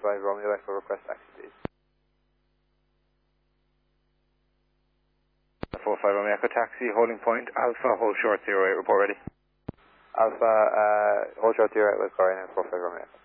45 Romeo Echo, request taxi, please. 45 Romeo Echo taxi, holding point, Alpha, hold short 08, report ready. Alpha, hold short 08, let's go right now, 45 Romeo Echo.